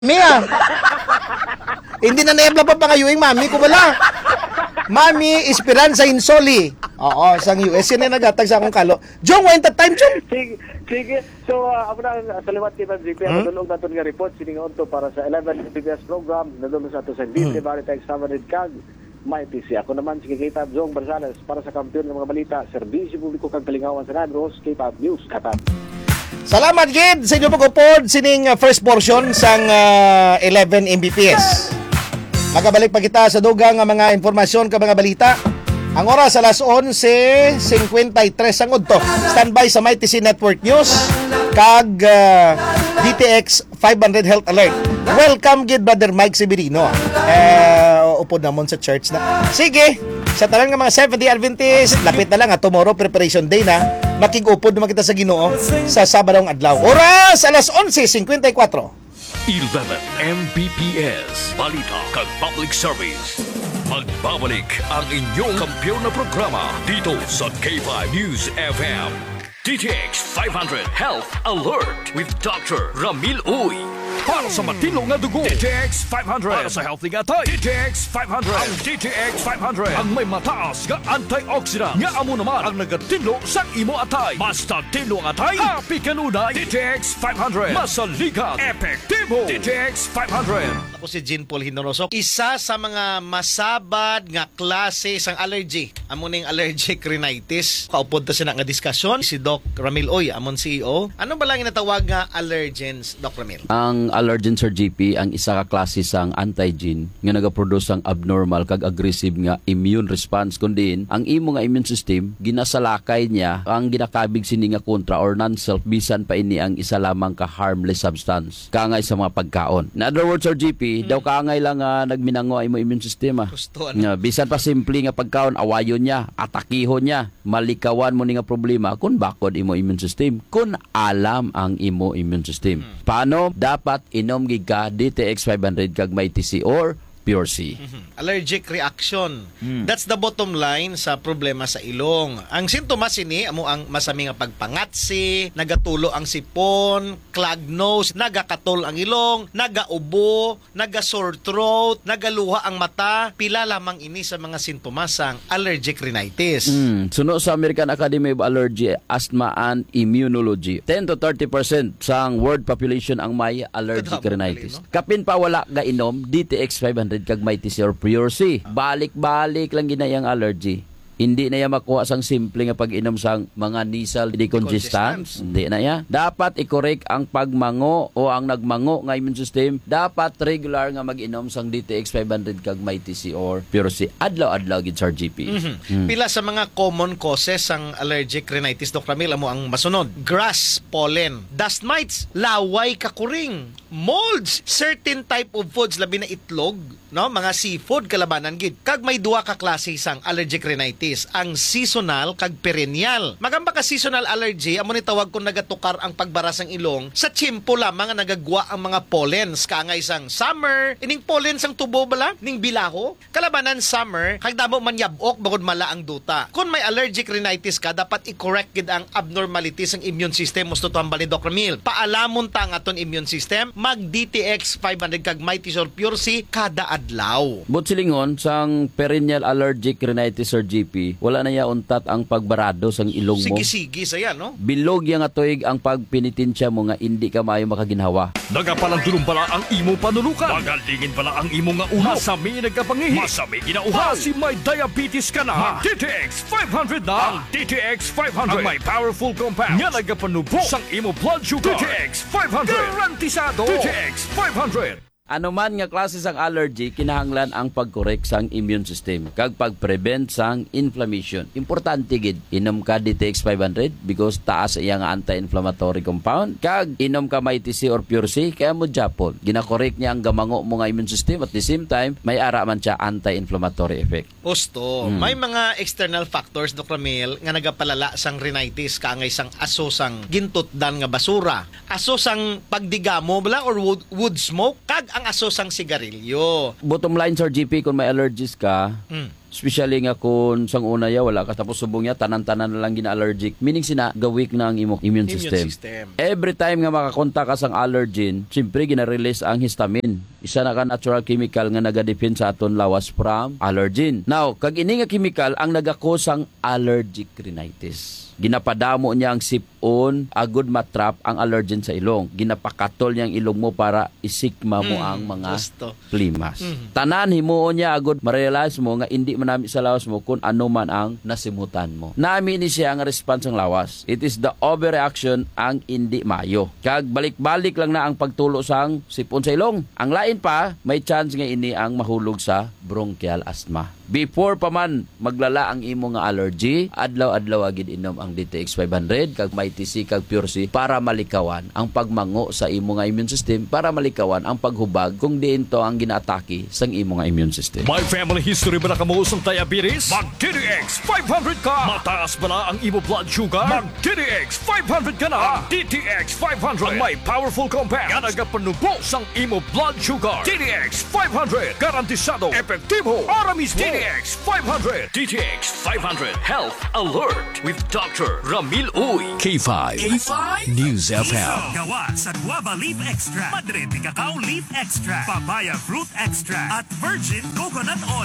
Mia. Hindi na naebla pa pangayuing mami ko wala. Mami Esperanza Insoli. Oo, sang US yan na nagatag sa akong kalo. Jong, when that time, Jong? Sige. So, ako na salamat kay Ma'am JP. Natulong natin nga report. Siningon to para sa 11 PBS program. Natulong sa ito sa Dili, Barita, Examined Kag. May PC. Ako naman si K-Tab Jong Barzales para sa kampiyon ng mga balita. Serbisyo publiko kag kalingawan sa Radros, K-Tab News, Katab. Salamat, Gid, sa inyo pag-upod sining first portion sang 11 Mbps. Magabalik pa kita sa dugang nga mga informasyon ka mga balita. Ang oras alas 11:53 ang udto. Standby sa May TC Network News kag DTX 500 Health Alert. Welcome, Gid, Brother Mike Severino. Upod namon sa church na. Sige, sa tanan nga mga 70 Adventist, lapit na lang tomorrow preparation day na. Makig-upod naman kita sa Ginoo sa Sabadong adlaw. Oras alas 11:54. 11 Mbps Balita kag Public Service. Magbabalik ang inyong kampiyon na programa dito sa K5 News FM. DTX 500 Health Alert with Dr. Ramil Uy. Para sa matilong na dugo, DTX 500. Para sa healthy nga tayo, DTX 500. Ang DTX 500 ang may mataas nga antioxidant. Nga amo naman ang nagatilo sa imo atay. Basta tilo ang atay, happy kanunay. DTX 500. Masaligat, epektibo. DTX 500. Ako si Jean Paul Hinorosok. Isa sa mga masabad nga klase sang allergy. Amo ning allergic rhinitis. Kaupod ta siya nga diskusyon si Doc Ramil Uy, amon CEO. Ano ba lang inatawag nga allergens, Doc Ramil? Ang allergen, Sir GP, ang isa ka klase sang antigen nga nagaproduce ang abnormal kag aggressive nga immune response kundi ang imo nga immune system ginasalakay niya ang ginakabig sini nga kontra or non-self bisan pa ini ang isa lamang ka harmless substance kangay sa mga pagkaon. In other words, Sir GP, daw kangay lang nagminango ang imo immune system. Gusto, bisan pa simple nga pagkaon, awayon niya, atakihon niya, malikawan mo ni nga problema kung bakod imo immune system, kung alam ang imo immune system. Paano? Dapat inom giga DTX 500 kag may TC or Pure C. Allergic reaction. That's the bottom line sa problema sa ilong. Ang sintomas ini amo ang masami nga pagpangatsi, nagatulo ang sipon, clogged nose, nagakatol ang ilong, nagaubo, naga-sore throat, nagaluha ang mata. Pila lamang ini sa mga sintomas sang allergic rhinitis. Suno sa American Academy of Allergy, Asthma and Immunology, 10 to 30% sang world population ang may allergic rhinitis. Kapin pa wala ga inom DTX 500 kag may TC or Pure C. Balik-balik lang ginayang allergy. Hindi na yan makuha sang simple nga pag-inom sang mga nasal decongestants. Hindi na yan. Dapat i-correct ang pagmango o ang nagmango nga immune system. Dapat regular nga mag-inom sang DTX 500 kag may TC or Pure C. Adlaw-adlaw gid Sir GP. Pila sa mga common causes ang allergic rhinitis, Dr. Ramil, amo ang masunod. Grass pollen, dust mites, laway kakuring, molds, certain type of foods labi na itlog, no, mga seafood kalabanan gid. Kag may duha ka klase sang allergic rhinitis, ang seasonal kag perennial. Magamba ka seasonal allergy, amo ni tawag kung nagatukar ang pagbaras ng ilong sa tiyempo lamang nga nagagwa ang mga pollens kaangay sang summer, ining pollen sang tubo bala ning bilaho. Kalabanan summer, kag damo man yabok bagod mala ang duta. Kung may allergic rhinitis ka, dapat i-correct gid ang abnormalities ng immune system. Musto to ang bali Dr. Ramil. Paalamon ta ang aton immune system, mag DTX 500 kag may TC or Pure C kada adlaw. Silingon sang perennial allergic rhinitis or GP, wala na ya untat ang pagbarado sang ilong mo. Sige-sige saya, no? Bilog yang atoig ang pagpinitensya mo nga hindi ka maayo makaginhawa. Nagapalandulong pala ang imong panulukan. Magalingin pala ang imong nga uhaw. Masami nagkapangihi. Masami ginauhaw. Si may diabetes ka na. DTX 500 na. Ang DTX 500. Ang may powerful compound. Nga nagapanubo sang imo blood sugar. DTX 500. Garantisado. DTX 500. Ano man nga klase sang allergy, kinahanglan ang pag-correct sang immune system kag pag-prevent sang inflammation. Importante gid inom ka DTX 500 because taas iya nga anti-inflammatory compound. Kag inom ka may TC or Pure C kaya mo japon. Gina-correct niya ang gamango mo nga immune system at the same time may ara man siya anti-inflammatory effect. Posto, may mga external factors, Dr. Ramil, nga nagapalala sang rhinitis kaangay sang aso sang gintutdan nga basura. Aso sang pagdigamo bala or wood smoke kag ang aso sang sigarilyo. Bottom line, Sir GP, kung may allergies ka, Especially nga kung sang una ya wala ka tapos subong ya tanan-tanan na lang gina-allergic. Meaning sina gawik na ang imong immune system. Every time nga makakontak ka sang allergen, siyempre gina-release ang histamine. Isa na ka natural chemical nga nagadepend sa aton lawas from allergen. Now, kag ini nga chemical ang nagakos ang allergic rhinitis. Ginapadamo niya ang sipon, agud matrap ang allergen sa ilong. Ginapakatol niya ang ilong mo para isikma mo ang mga plimas. Tanan himuon niya agud ma-realize mo nga hindi manami sa lawas mo kung ano man ang nasimutan mo. Nami ni siya ang response ng lawas. It is the overreaction ang hindi mayo. Kag balik-balik lang na ang pagtulo sang sipon sa ilong. Ang lain pa, may chance nga ini ang mahulog sa bronchial asthma. Before pa man maglala ang imo nga allergy, adlaw-adlaw agid inom ang DTX 500 kag Mighty C kag Pure C para malikawan ang pagmango sa imo nga immune system, para malikawan ang paghubag kung diin to ang ginaatake sang imo nga immune system. May family history ba na kamo sa diabetes? Mag-DTX 500 ka! Mataas ba na ang imo blood sugar? Mag-DTX 500 ka na! Ang DTX 500 ang may powerful compounds nga nagapanubo sang imo blood sugar. DTX 500 garantisado, epektibo, para mismo. DTX 500. DTX 500 Health Alert with Dr. Ramil Uy. K5 News FM. Gawa sa Guava Leaf Extra, Madrid Cacao Leaf Extra, Papaya Fruit Extra, at Virgin Coconut Oil.